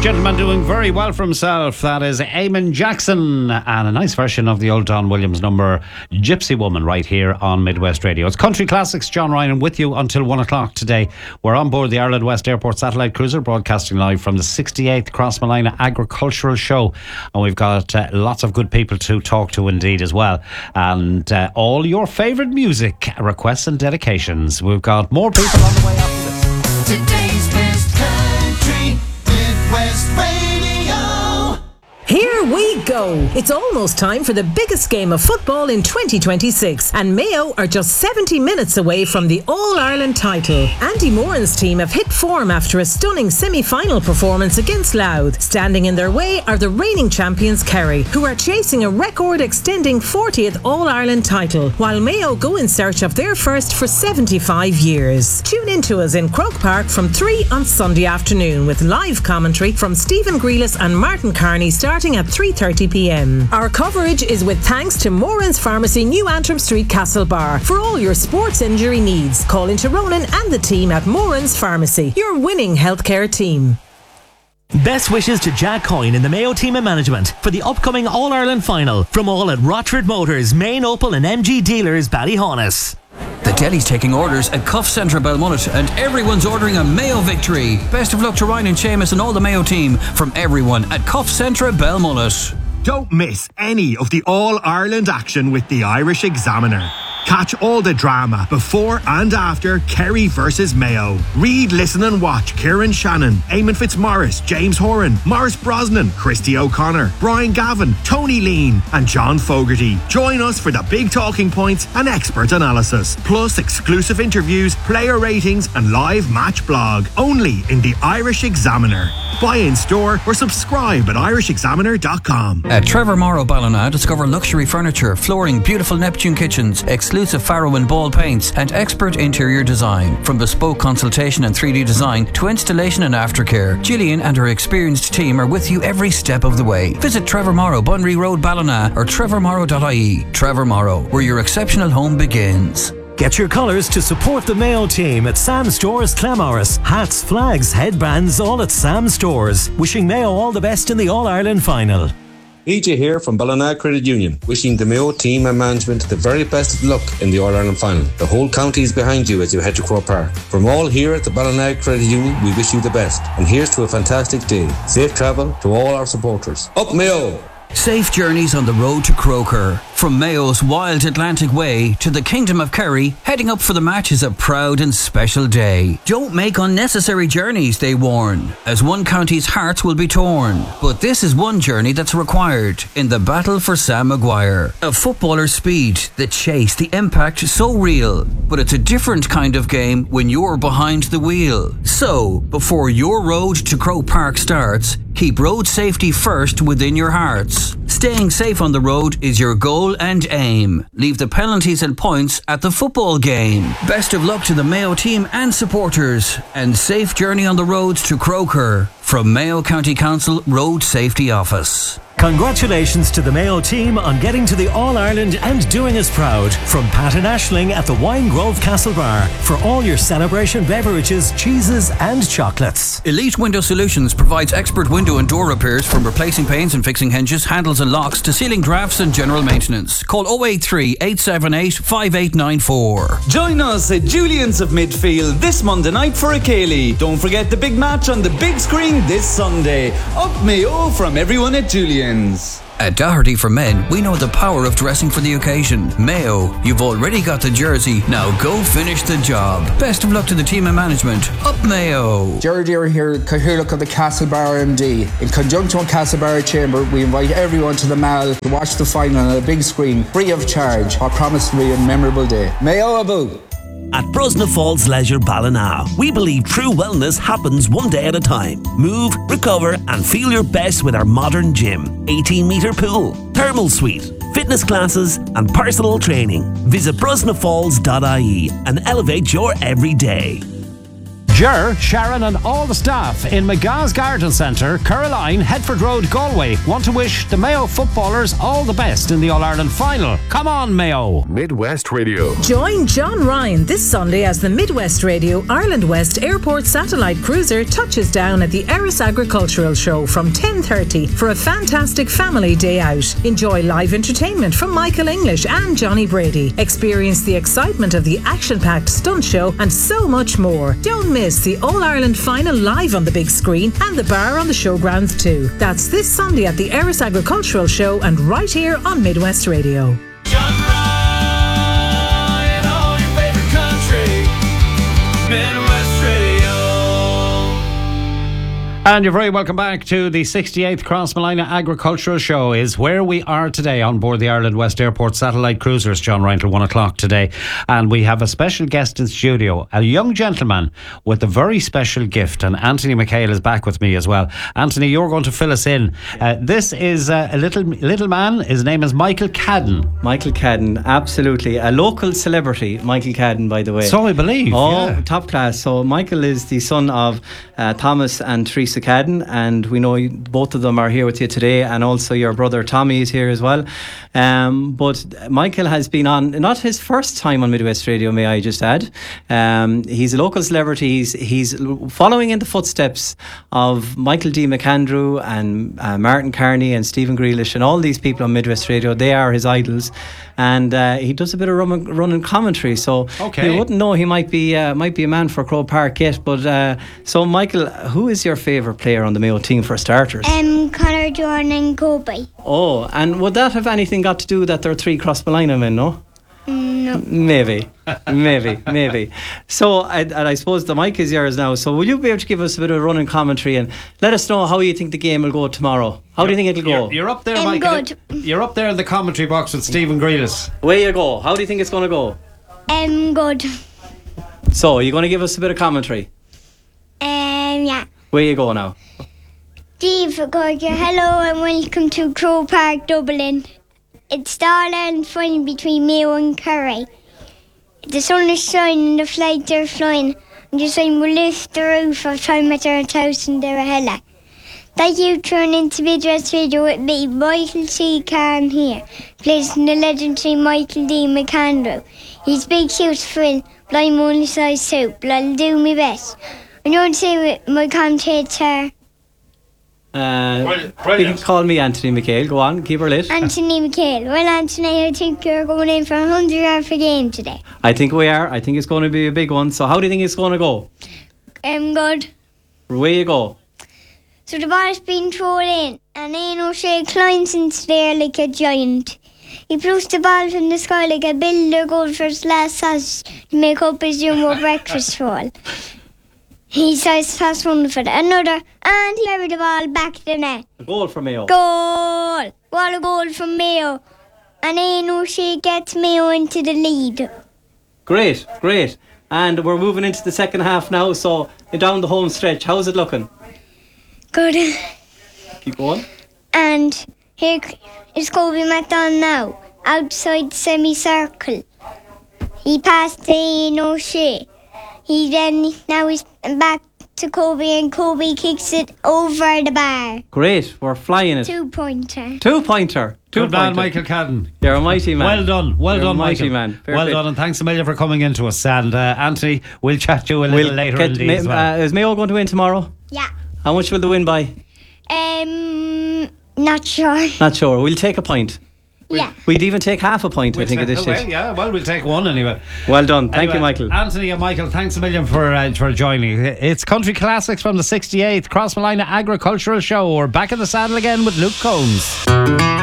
Gentleman doing very well for himself. That is Eamon Jackson, and a nice version of the old Don Williams number Gypsy Woman right here on Midwest Radio. It's Country Classics. John Ryan with you until 1 o'clock today. We're on board the Ireland West Airport satellite cruiser, broadcasting live from the 68th Crossmolina Agricultural Show, and we've got lots of good people to talk to indeed as well, and all your favourite music requests and dedications. We've got more people on the way after this. Today's best country, Midwest Radio. Here we go. It's almost time for the biggest game of football in 2026, and Mayo are just 70 minutes away from the All-Ireland title. Andy Moran's team have hit form after a stunning semi-final performance against Louth. Standing in their way are the reigning champions Kerry, who are chasing a record-extending 40th All-Ireland title, while Mayo go in search of their first for 75 years. Tune in to us in Croke Park from 3 on Sunday afternoon with live commentary from Stephen Grealis and Martin Carney starting at 3:30pm. Our coverage is with thanks to Moran's Pharmacy, New Antrim Street, Castlebar. For all your sports injury needs, call into Ronan and the team at Moran's Pharmacy, your winning healthcare team. Best wishes to Jack Coyne and the Mayo team and management for the upcoming All-Ireland final from all at Rochford Motors, Main Opel and MG dealers Ballyhonus. The deli's taking orders at Cuff Centre Belmullet, and everyone's ordering a Mayo victory. Best of luck to Ryan and Seamus and all the Mayo team from everyone at Cuff Centre Belmullet. Don't miss any of the All-Ireland action with the Irish Examiner. Catch all the drama before and after Kerry versus Mayo. Read, listen and watch Kieran Shannon, Eamon Fitzmaurice, James Horan, Maurice Brosnan, Christy O'Connor, Brian Gavin, Tony Lean and John Fogarty. Join us for the big talking points and expert analysis, plus exclusive interviews, player ratings and live match blog. Only in the Irish Examiner. Buy in store or subscribe at irishexaminer.com. At Trevor Morrow Ballina, discover luxury furniture, flooring, beautiful Neptune kitchens, exclusive Farrow and Ball paints and expert interior design. From bespoke consultation and 3D design to installation and aftercare, Gillian and her experienced team are with you every step of the way. Visit Trevor Morrow, Bunry Road, Ballina or trevormorrow.ie. Trevor Morrow, where your exceptional home begins. Get your colours to support the Mayo team at Sam Stores Clamorris. Hats, flags, headbands, all at Sam Stores. Wishing Mayo all the best in the All-Ireland final. EJ here from Ballina Credit Union, wishing the Mayo team and management the very best of luck in the All-Ireland final. The whole county is behind you as you head to Croke Park. From all here at the Ballina Credit Union, we wish you the best. And here's to a fantastic day. Safe travel to all our supporters. Up Mayo! Safe journeys on the road to Croker. From Mayo's wild Atlantic Way to the Kingdom of Kerry, heading up for the match is a proud and special day. Don't make unnecessary journeys, they warn, as one county's hearts will be torn. But this is one journey that's required in the battle for Sam Maguire. A footballer's speed, the chase, the impact, so real. But it's a different kind of game when you're behind the wheel. So, before your road to Croke Park starts, keep road safety first within your hearts. Staying safe on the road is your goal and aim. Leave the penalties and points at the football game. Best of luck to the Mayo team and supporters, and safe journey on the road to Croker from Mayo County Council Road Safety Office. Congratulations to the Mayo team on getting to the All-Ireland and doing us proud. From Pat and Aisling at the Wine Grove Castle Bar for all your celebration beverages, cheeses and chocolates. Elite Window Solutions provides expert window and door repairs, from replacing panes and fixing hinges, handles and locks to sealing drafts and general maintenance. Call 083 878 5894. Join us at Julian's of Midfield this Monday night for a Ceilidh. Don't forget the big match on the big screen this Sunday. Up Mayo from everyone at Julian's. At Doherty for Men, we know the power of dressing for the occasion. Mayo, you've already got the jersey, now go finish the job. Best of luck to the team and management. Up Mayo! Jared Deere here, Cathaoirleach of the Castlebar MD. In conjunction with Castlebar Chamber, we invite everyone to the Mall to watch the final on a big screen, free of charge. I promise to be a memorable day. Mayo Abu! At Brosna Falls Leisure Ballina, we believe true wellness happens one day at a time. Move, recover and feel your best with our modern gym, 18-metre pool, thermal suite, fitness classes and personal training. Visit brosnafalls.ie and elevate your everyday. Ger, Sharon and all the staff in McGah's Garden Centre, Caroline, Headford Road, Galway want to wish the Mayo footballers all the best in the All-Ireland final. Come on, Mayo. Midwest Radio. Join John Ryan this Sunday as the Midwest Radio Ireland West Airport Satellite Cruiser touches down at the Erris Agricultural Show from 10:30 for a fantastic family day out. Enjoy live entertainment from Michael English and Johnny Brady. Experience the excitement of the action-packed stunt show and so much more. Don't miss the All-Ireland final live on the big screen and the bar on the showgrounds too. That's this Sunday at the Erris Agricultural Show and right here on Midwest Radio. John Ryan, all your favorite country. Midwest Radio. And you're very welcome back to the 68th Crossmolina Agricultural Show is where we are today on board the Ireland West Airport Satellite Cruisers, John Ryan, till 1 o'clock today. And we have a special guest in studio, a young gentleman with a very special gift. And Anthony McHale is back with me as well. Anthony, you're going to fill us in. This is a little man. His name is Michael Cadden. Michael Cadden, absolutely. A local celebrity, Michael Cadden, by the way. So I believe. Oh, yeah. Top class. So Michael is the son of Thomas and Teresa Cadden, and we know both of them are here with you today, and also your brother Tommy is here as well. But Michael has been on, not his first time on Midwest Radio, may I just add. He's a local celebrity. He's following in the footsteps of Michael D. McAndrew and Martin Carney and Stephen Grealish and all these people on Midwest Radio. They are his idols, and he does a bit of running commentary. So you wouldn't know he might be a man for Croke Park yet. But so Michael, who is your favourite player on the Mayo team for starters? Conor Jordan and Kobe. Oh, and would that have anything got to do that there are 3 Crossmolina men, no? No. Maybe. So, I suppose the mic is yours now. So, will you be able to give us a bit of running commentary and let us know how you think the game will go tomorrow? How do you think it'll go? You're up there, Michael. Good. You're up there in the commentary box with Stephen Grealish. Where you go? How do you think it's going to go? Good. So, you're going to give us a bit of commentary? Yeah. Where you go now? Steve Gordon, hello and welcome to Croke Park, Dublin. It's the All-Ireland final between Mayo and Kerry. The sun is shining, the flights are flying, and the sun will lift the roof of Time at our house in Derrahella. Thank you for tuning into Midwest Radio with me, Michael C. Carn here, placing the legendary Michael D. McAndrew. He's big shoes to fill, but I'm only size 2, but I'll do my best. I'm going to say with my commentator. You can call me Anthony McHale. Go on, keep her lit. Anthony McHale. Well, Anthony, I think you're going in for 100 yards per game today. I think we are. I think it's going to be a big one. So how do you think it's going to go? Good. Where you go? So the ball's been thrown in, and Ian O'Shea climbs into there like a giant. He blows the ball from the sky like a builder goes for his last sausage to make up his jumbo breakfast roll. He tries past one for another, and he carried the ball back to the net. A goal for Mayo. Goal! What a goal from Mayo. And Ian O'Shea gets Mayo into the lead. Great. And we're moving into the second half now, so down the home stretch. How's it looking? Good. Keep going. And here is Kobe McDonald now, outside the semicircle. He passed to Ian O'Shea. Now he's back to Kobe, and Kobe kicks it over the bar. Great, we're flying it. 2-pointer. Good man, Michael Cadden. You're a mighty man. Well done, mighty Michael. Man. Well done, and thanks a million for coming in to us. And Anthony, we'll chat to you a little later indeed as well. Is Mayo going to win tomorrow? Yeah. How much will they win by? Not sure. Not sure. We'll take a point. Yeah. We'd even take half a point, I think, at this stage. We'll take one anyway. Well done. Thank you, Michael. Anthony and Michael, thanks a million for joining. It's Country Classics from the 68th Crossmolina Agricultural Show. We're back in the saddle again with Luke Combs.